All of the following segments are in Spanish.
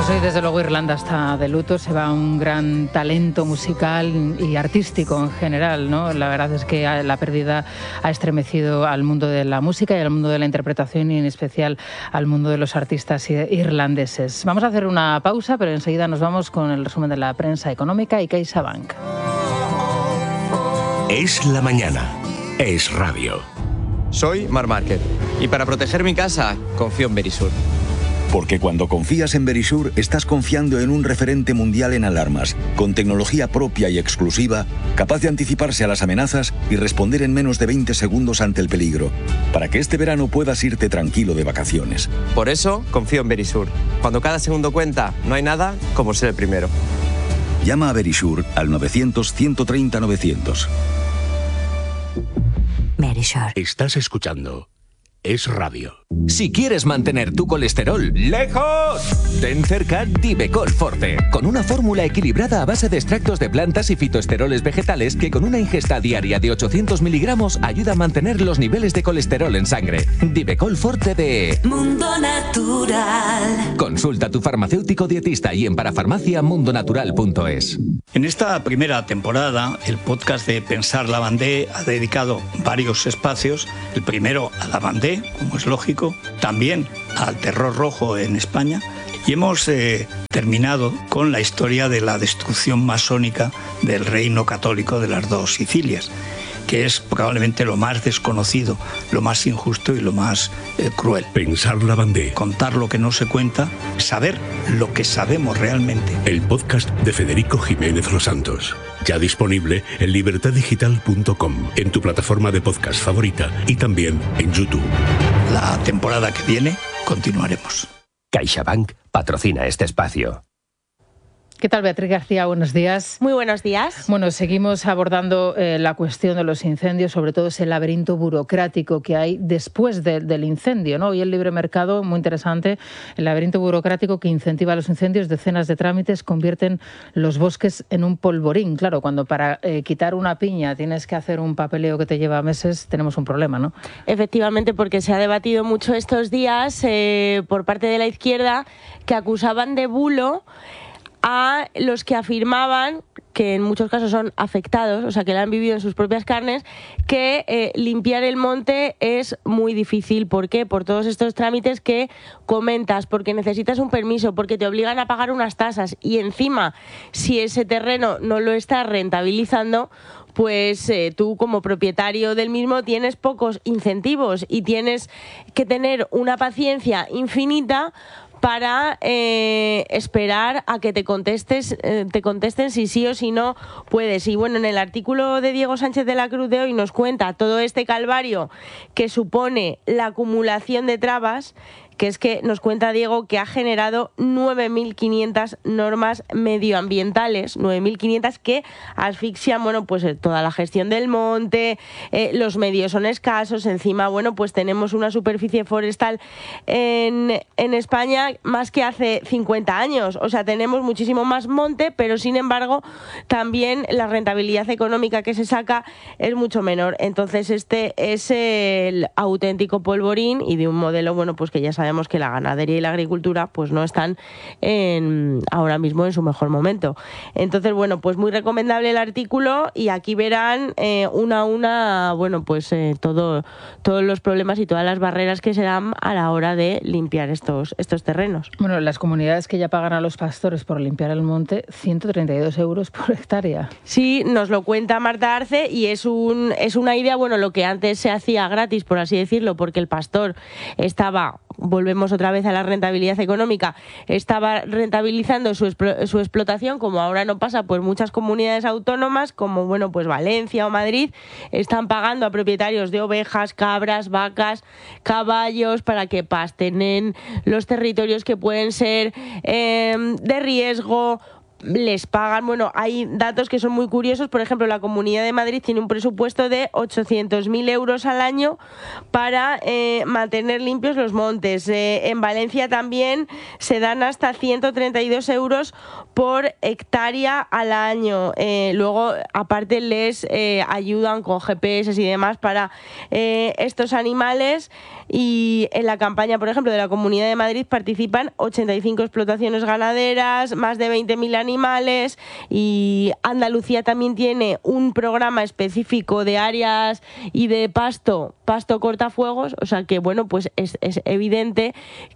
Pues hoy, desde luego, Irlanda está de luto. Se va un gran talento musical y artístico en general, ¿no? La verdad es que la pérdida ha estremecido al mundo de la música y al mundo de la interpretación, y en especial al mundo de los artistas irlandeses. Vamos a hacer una pausa, pero enseguida nos vamos con el resumen de la prensa económica y CaixaBank. Es la mañana. Es radio. Soy Marc Márquez y para proteger mi casa confío en Verisur. Porque cuando confías en Verisur, estás confiando en un referente mundial en alarmas, con tecnología propia y exclusiva, capaz de anticiparse a las amenazas y responder en menos de 20 segundos ante el peligro, para que este verano puedas irte tranquilo de vacaciones. Por eso confío en Verisur. Cuando cada segundo cuenta, no hay nada como ser el primero. Llama a Verisur al 900-130-900. Verisur. Estás escuchando Es Radio. Si quieres mantener tu colesterol lejos, ten cerca Divecol Forte, con una fórmula equilibrada a base de extractos de plantas y fitoesteroles vegetales que con una ingesta diaria de 800 miligramos ayuda a mantener los niveles de colesterol en sangre. Divecol Forte de Mundo Natural. Consulta a tu farmacéutico dietista y en parafarmaciamundonatural.es. En esta primera temporada, el podcast de Pensar Lavandé ha dedicado varios espacios. El primero a Lavandé, como es lógico, también al terror rojo en España, y hemos terminado con la historia de la destrucción masónica del reino católico de las dos Sicilias, que es probablemente lo más desconocido, lo más injusto y lo más cruel. Pensar Lavandé. Contar lo que no se cuenta, saber lo que sabemos realmente. El podcast de Federico Jiménez Los Santos. Ya disponible en libertaddigital.com, en tu plataforma de podcast favorita y también en YouTube. La temporada que viene continuaremos. CaixaBank patrocina este espacio. ¿Qué tal, Beatriz García? Buenos días. Muy buenos días. Bueno, seguimos abordando la cuestión de los incendios, sobre todo ese laberinto burocrático que hay después del incendio, ¿no? Hoy el libre mercado, muy interesante, el laberinto burocrático que incentiva los incendios, decenas de trámites convierten los bosques en un polvorín. Claro, cuando para quitar una piña tienes que hacer un papeleo que te lleva meses, tenemos un problema, ¿no? Efectivamente, porque se ha debatido mucho estos días por parte de la izquierda, que acusaban de bulo a los que afirmaban, que en muchos casos son afectados, o sea, que lo han vivido en sus propias carnes, que limpiar el monte es muy difícil. ¿Por qué? Por todos estos trámites que comentas, porque necesitas un permiso, porque te obligan a pagar unas tasas, y encima, si ese terreno no lo estás rentabilizando, pues tú como propietario del mismo tienes pocos incentivos y tienes que tener una paciencia infinita para esperar a que te contesten si sí o si no puedes. Y bueno, en el artículo de Diego Sánchez de la Cruz de hoy nos cuenta todo este calvario que supone la acumulación de trabas, que es que nos cuenta Diego que ha generado 9.500 normas medioambientales, 9.500 que asfixian, bueno, pues toda la gestión del monte, los medios son escasos, encima, bueno, pues tenemos una superficie forestal en España más que hace 50 años, o sea, tenemos muchísimo más monte, pero sin embargo también la rentabilidad económica que se saca es mucho menor. Entonces este es el auténtico polvorín, y de un modelo, bueno, pues que ya sabemos que la ganadería y la agricultura pues no están ahora mismo en su mejor momento. Entonces, bueno, pues muy recomendable el artículo, y aquí verán una a una, bueno, pues todos los problemas y todas las barreras que se dan a la hora de limpiar estos terrenos. Bueno, las comunidades que ya pagan a los pastores por limpiar el monte, 132 euros por hectárea. Sí, nos lo cuenta Marta Arce, y es una idea, bueno, lo que antes se hacía gratis, por así decirlo, porque el pastor estaba, volvemos otra vez a la rentabilidad económica, estaba rentabilizando su explotación, como ahora no pasa, pues muchas comunidades autónomas, como bueno, pues Valencia o Madrid, están pagando a propietarios de ovejas, cabras, vacas, caballos, para que pasten en los territorios que pueden ser de riesgo, les pagan, bueno, hay datos que son muy curiosos, por ejemplo, la Comunidad de Madrid tiene un presupuesto de 800.000 euros al año para mantener limpios los montes. En Valencia también se dan hasta 132 euros por hectárea al año. Luego, aparte, les ayudan con GPS y demás para estos animales, y en la campaña, por ejemplo, de la Comunidad de Madrid participan 85 explotaciones ganaderas, más de 20.000 animales, y Andalucía también tiene un programa específico de áreas y de pasto cortafuegos, o sea que, bueno, pues es evidente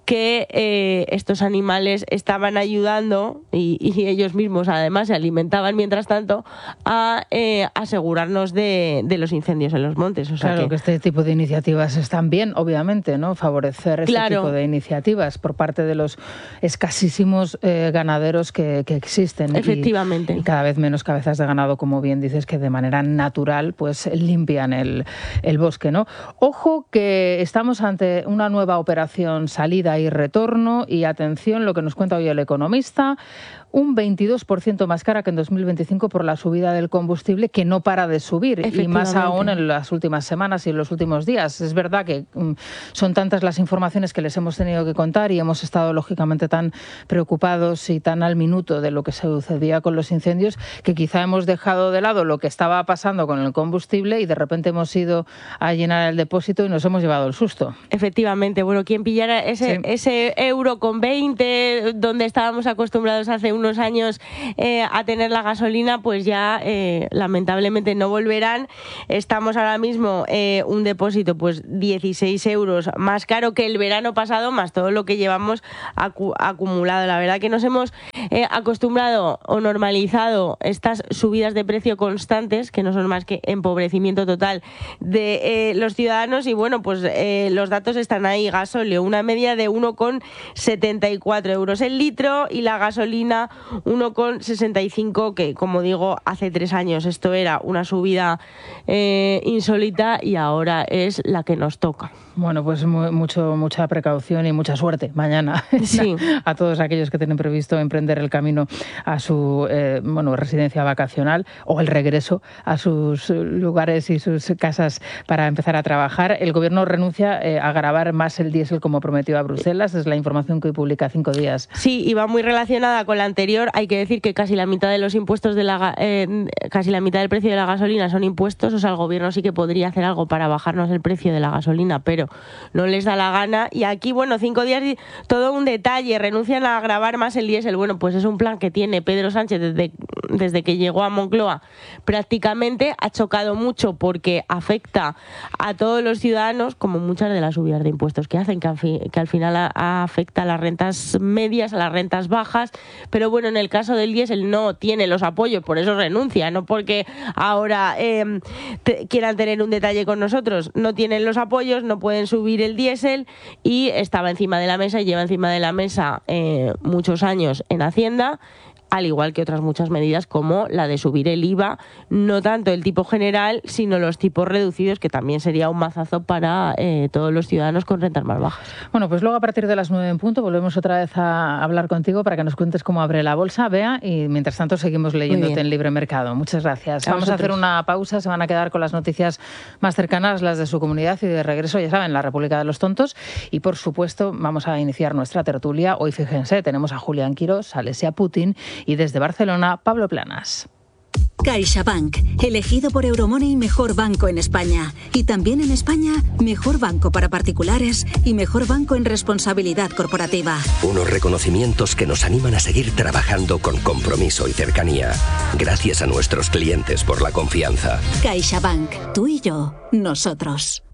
que estos animales estaban ayudando y ellos mismos además se alimentaban mientras tanto a asegurarnos de los incendios en los montes. O sea claro que este tipo de iniciativas están bien, obviamente, ¿no? Favorecer este tipo de iniciativas por parte de los escasísimos ganaderos que existen. Efectivamente. Y cada vez menos cabezas de ganado, como bien dices, que de manera natural pues limpian el bosque, ¿no? Ojo que estamos ante una nueva operación salida y retorno, y atención lo que nos cuenta hoy El Economista, un 22% más cara que en 2025 por la subida del combustible, que no para de subir, y más aún en las últimas semanas y en los últimos días. Es verdad que son tantas las informaciones que les hemos tenido que contar y hemos estado lógicamente tan preocupados y tan al minuto de lo que sucedía con los incendios, que quizá hemos dejado de lado lo que estaba pasando con el combustible y de repente hemos ido a llenar el depósito y nos hemos llevado el susto. Efectivamente, bueno, quien pillara ese euro con 20 donde estábamos acostumbrados hace unos años a tener la gasolina, pues ya lamentablemente no volverán. Estamos ahora mismo un depósito pues 16 euros más caro que el verano pasado, más todo lo que llevamos acumulado. La verdad que nos hemos acostumbrado o normalizado estas subidas de precio constantes, que no son más que empobrecimiento total de los ciudadanos, y bueno, pues los datos están ahí. Gasóleo, una media de 1,74 euros el litro, y la gasolina 1,65, que como digo, hace 3 años esto era una subida insólita y ahora es la que nos toca. Bueno, pues mucha precaución y mucha suerte mañana sí. a todos aquellos que tienen previsto emprender el camino a su residencia vacacional o el regreso a sus lugares y sus casas para empezar a trabajar. El Gobierno renuncia a gravar más el diésel como prometió a Bruselas. Es la información que hoy publica 5 días. Sí, y va muy relacionada con la anterior. Hay que decir que casi la mitad de los impuestos casi la mitad del precio de la gasolina son impuestos. O sea, el Gobierno sí que podría hacer algo para bajarnos el precio de la gasolina, pero no les da la gana. Y aquí, bueno, 5 días, todo un detalle, renuncian a gravar más el diésel. Bueno, pues es un plan que tiene Pedro Sánchez desde que llegó a Moncloa. Prácticamente ha chocado mucho porque afecta a todos los ciudadanos, como muchas de las subidas de impuestos que hacen, que al final afecta a las rentas medias, a las rentas bajas. Pero bueno, en el caso del diésel no tiene los apoyos, por eso renuncia, no porque ahora quieran tener un detalle con nosotros. No tienen los apoyos, no pueden subir el diésel, y estaba encima de la mesa y lleva encima de la mesa muchos años en Hacienda, al igual que otras muchas medidas como la de subir el IVA, no tanto el tipo general, sino los tipos reducidos, que también sería un mazazo para todos los ciudadanos con rentas más bajas. Bueno, pues luego a partir de las 9 en punto volvemos otra vez a hablar contigo para que nos cuentes cómo abre la bolsa, Bea, y mientras tanto seguimos leyéndote en Libre Mercado. Muchas gracias. Vamos a hacer una pausa, se van a quedar con las noticias más cercanas, las de su comunidad, y de regreso, ya saben, la República de los Tontos, y por supuesto vamos a iniciar nuestra tertulia. Hoy, fíjense, tenemos a Julián Quirós, Alesia Putin, y desde Barcelona, Pablo Planas. CaixaBank, elegido por Euromoney mejor banco en España. Y también en España, mejor banco para particulares y mejor banco en responsabilidad corporativa. Unos reconocimientos que nos animan a seguir trabajando con compromiso y cercanía. Gracias a nuestros clientes por la confianza. CaixaBank, tú y yo, nosotros.